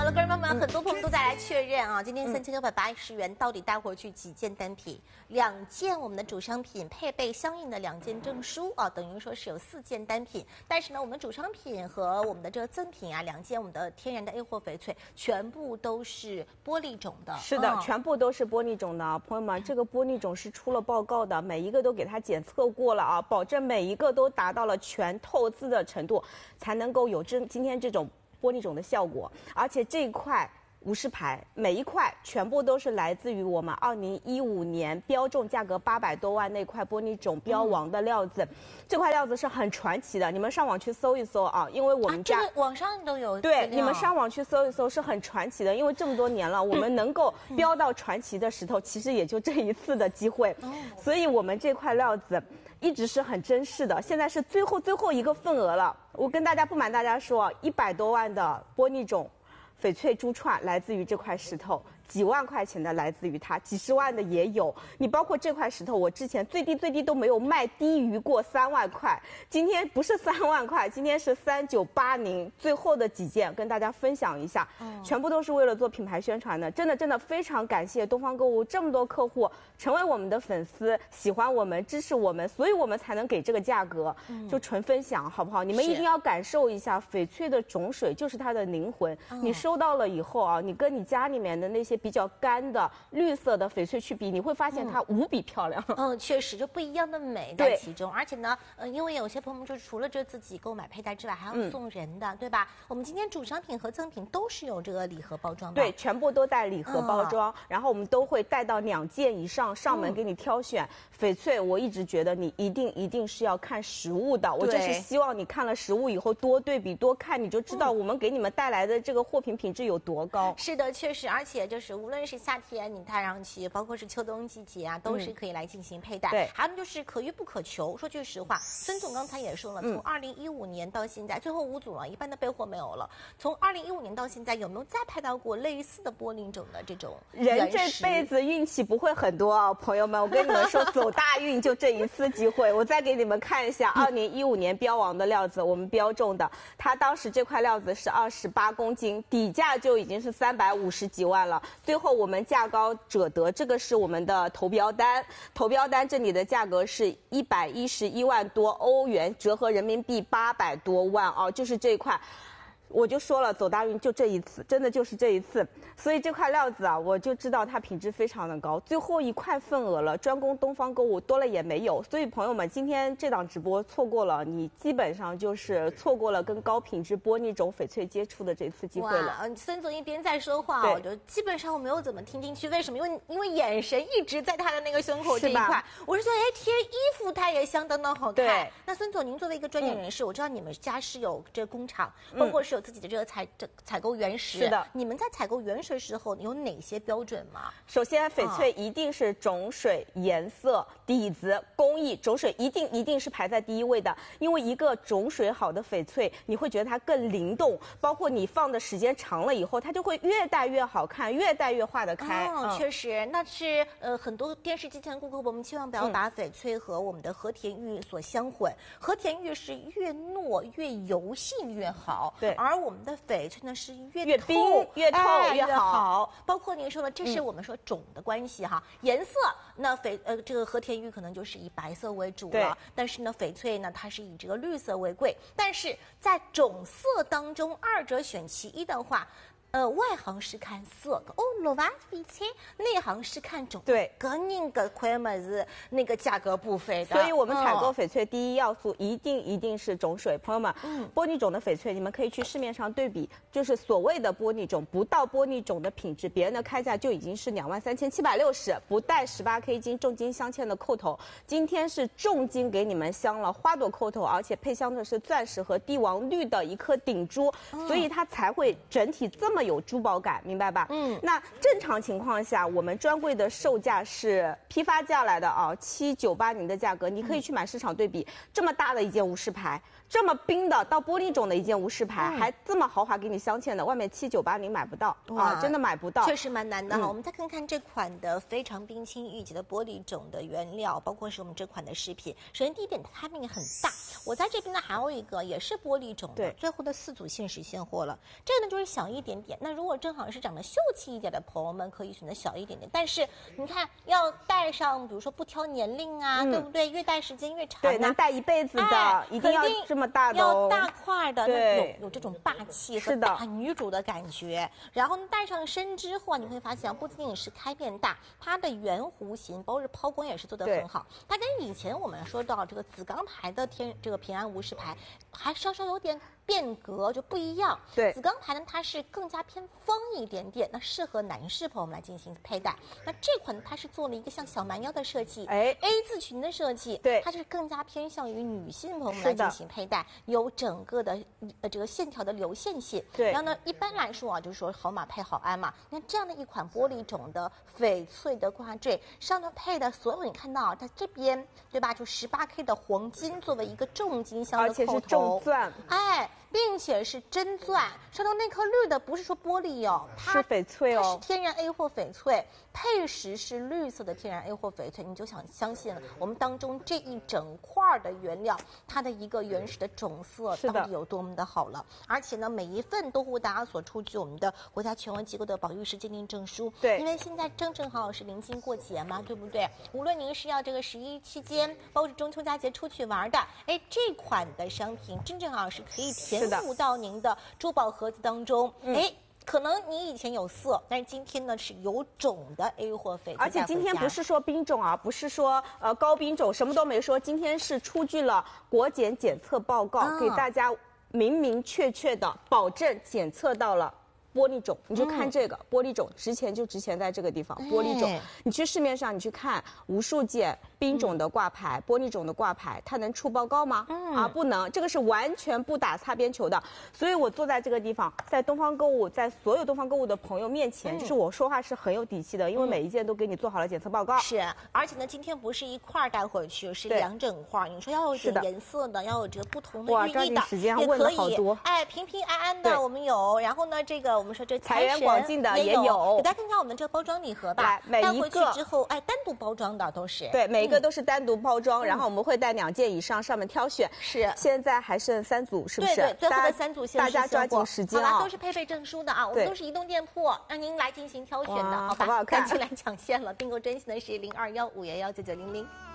好了，观众朋友们，很多朋友都在来确认啊，今天3680元到底带回去几件单品？2件我们的主商品配备相应的2件证书啊，等于说是有4件单品。但是呢，我们的主商品和我们的这个赠品啊，2件我们的天然的 A 货翡翠，全部都是玻璃种的。 是的，全部都是玻璃种的，朋友们，这个玻璃种是出了报告的，每一个都给它检测过了啊，保证每一个都达到了全透字的程度，才能够有今天这种玻璃种的效果。而且这一块50牌，每一块全部都是来自于我们2015年标中价格800多万那块玻璃种标王的料子。这块料子是很传奇的，你们上网去搜一搜啊，因为我们家、 这个网上都有。 对，你们上网去搜一搜是很传奇的，因为这么多年了，我们能够标到传奇的石头，其实也就这一次的机会。所以我们这块料子一直是很珍视的，现在是最后一个份额了。我跟大家不瞒大家说，100多万的玻璃种翡翠珠串来自于这块石头，几万块钱的来自于它，几十万的也有。你包括这块石头，我之前最低都没有卖低于过3万块，今天不是3万块，今天是3980。最后的几件跟大家分享一下，全部都是为了做品牌宣传的。真的非常感谢东方购物这么多客户成为我们的粉丝，喜欢我们，支持我们，所以我们才能给这个价格，就纯分享，好不好？你们一定要感受一下翡翠的种水就是它的灵魂。你收到了以后啊，你跟你家里面的那些比较干的绿色的翡翠去比，你会发现它无比漂亮。 确实就不一样的美在其中。而且呢，因为有些朋友就除了这自己购买佩戴之外，还要送人的，对吧？我们今天主商品和赠品都是有这个礼盒包装的， 对，全部都带礼盒包装，然后我们都会带到2件以上上门给你挑选。翡翠，我一直觉得你一定是要看实物的，我就是希望你看了实物以后多对比多看，你就知道我们给你们带来的这个货品品质有多高。 是的，确实，而且就是无论是夏天你戴上去，包括是秋冬季节啊，都是可以来进行佩戴。 对， 还有就是可遇不可求。说句实话，孙总刚才也说了，从2015年到现在，最后5组了，一半的备货没有了。从2015年到现在，有没有再拍到过类似的玻璃种的这种人这辈子运气不会很多啊，朋友们，我跟你们说，走大运就这一次机会。我再给你们看一下2015年标王的料子，我们标中的，它当时这块料子是28公斤，底价就已经是350几万了。最后我们价高者得，这个是我们的投标单，这里的价格是111万多欧元，折合人民币800多万啊，就是这一块。我就说了，走大运就这一次，真的就是这一次。所以这块料子啊，我就知道它品质非常的高。最后一块份额了，专攻东方购物，多了也没有。所以朋友们，今天这档直播错过了，你基本上就是错过了跟高品质玻璃种翡翠接触的这次机会了。 孙总一边在说话，我就基本上我没有怎么听进去。为什么？因为眼神一直在他的那个胸口这一块。我是说，贴衣服它也相当的好看。 对。 那孙总，您作为一个专业人士，我知道你们家是有这工厂，包括是有自己的这个采购原石。 是的。 你们在采购原石的时候有哪些标准吗？ 首先，翡翠一定是种水、颜色、底子、工艺，种水一定是排在第一位的。因为一个种水好的翡翠，你会觉得它更灵动，包括你放的时间长了以后，它就会越戴越好看，越戴越化得开。 确实，那是很多电视机前顾客，我们千万不要把翡翠和我们的和田玉所相混。和田玉是越糯越油性越好， 对， 而我们的翡翠呢是越冰越透越好。 包括您说的，这是我们说种的关系哈。颜色，那这个和田玉可能就是以白色为主了，但是呢，翡翠呢它是以这个绿色为贵。但是在种色当中，2者选其一的话。外行是看色的，6万翡翠，内行是看种。 对， 人个块么是那个价格不菲的。 所以我们采购翡翠第一要素一定是种水。朋友们，玻璃种的翡翠你们可以去市面上对比，就是所谓的玻璃种，不到玻璃种的品质，别人的开价就已经是23760，不带18K 金重金镶嵌的扣头。今天是重金给你们镶了花朵扣头，而且配镶的是钻石和帝王绿的一颗顶珠，所以它才会整体这么有珠宝感，明白吧？那正常情况下，我们专柜的售价是批发价来的啊，7980的价格，你可以去买市场对比，这么大的一件50牌， 这么冰的到玻璃种的一件无饰牌，还这么豪华给你镶嵌的，外面7980买不到啊，真的买不到， 确实蛮难的哈。我们再看看这款的非常冰清玉洁的玻璃种的原料，包括是我们这款的饰品。首先第一点，它面很大。我在这边呢还有一个也是玻璃种的，最后的4组限时现货了。这个呢就是小一点点。那如果正好是长得秀气一点的朋友们，可以选择小一点点。但是你看要戴上，比如说不挑年龄啊，对不对？越戴时间越长， 对，能戴一辈子的，一定要这么大的要大块的， 对， 有这种霸气和大女主的感觉。然后戴上身之后，你会发现不仅仅是开面大，它的圆弧形，包括抛光也是做得很好。它跟以前我们说到这个紫钢牌的这个平安无事牌，还稍稍有点变革，就不一样。 对， 紫钢牌呢，它是更加偏方一点点，那适合男士朋友们来进行佩戴。那这款它是做了一个像小蛮腰的设计，A 字裙的设计， 对， 它是更加偏向于女性朋友们来进行佩戴，有整个的这个线条的流线性。 对， 然后呢，一般来说啊，就是说好马配好鞍嘛。那这样的一款玻璃种的翡翠的挂坠，上头配的所有你看到它这边对吧？就18K 的黄金作为一个重金镶的扣头， 而且是重钻， 哎，并且是真钻。上头那颗绿的不是说玻璃哦， 它是翡翠哦， 它是天然 A 货翡翠，配饰是绿色的天然 A 货翡翠，你就想相信了我们当中这一整块的原料，它的一个原始的种色到底有多么的好了。而且呢，每一份都为大家所出具我们的国家权威机构的保育师鉴定证书。 对， 因为现在正好是临近过节嘛，对不对？无论您是要这个11期间，包括是中秋佳节出去玩的，哎，这款的商品正好是可以填补到您的珠宝盒子当中。哎。可能你以前有色，但是今天呢是有种的 A 货翡翠， 而且今天不是说冰种啊，不是说高冰种，什么都没说，今天是出具了国检检测报告，给大家明明确确的保证检测到了玻璃种。你就看这个玻璃种，值钱就值钱在这个地方，玻璃种。你去市面上你去看无数件冰种的挂牌、玻璃种的挂牌，它能出报告吗？啊，不能，这个是完全不打擦边球的。所以我坐在这个地方，在东方购物，在所有东方购物的朋友面前，就是我说话是很有底气的，因为每一件都给你做好了检测报告。 是，而且呢，今天不是一块带回去，是2整块。你说要有点颜色的，要有这个不同的寓意的，也可以。哎，平平安安的我们有，然后呢，这个我们说这财源广进的也有。 给大家看看我们这个包装礼盒吧， 每一个带回去之后，哎，单独包装的都是。 对，每一个都是单独包装，然后我们会带2件以上，上面挑选。 是， 现在还剩3组，是不是？ 对，最后的3组大家抓紧时间啊！好了，都是配备证书的啊，我们都是移动店铺，让您来进行挑选的，好吧？ 好不好看？ 赶紧来抢线了，订购专线呢是0215119900。